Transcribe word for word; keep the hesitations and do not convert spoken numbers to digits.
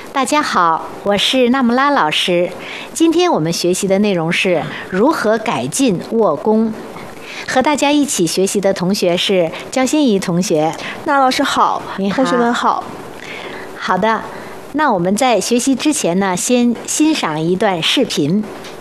大家好，我是纳木拉老师。今天我们学习的内容是如何改进握功。和大家一起学习的同学是焦欣怡同学。 纳老师好， 你好， 同学们好。 好的，那我们在学习之前呢，先欣赏一段视频。